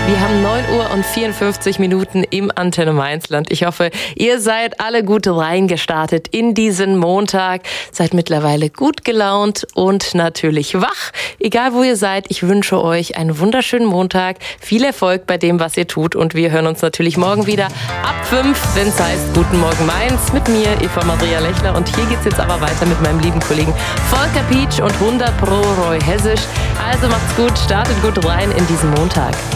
Wir haben 9 Uhr und 54 Minuten im Antenne Mainzland. Ich hoffe, ihr seid alle gut reingestartet in diesen Montag, seid mittlerweile gut gelaunt und natürlich wach. Egal wo ihr seid, ich wünsche euch einen wunderschönen Montag, viel Erfolg bei dem, was ihr tut und wir hören uns natürlich morgen wieder ab 5, wenn es heißt Guten Morgen Mainz mit mir, Eva Maria Lechler, und hier geht's jetzt aber weiter mit meinem lieben Kollegen Volker Pietsch und 100 Pro Roy Hessisch. Also macht's gut, startet gut rein in diesen Montag.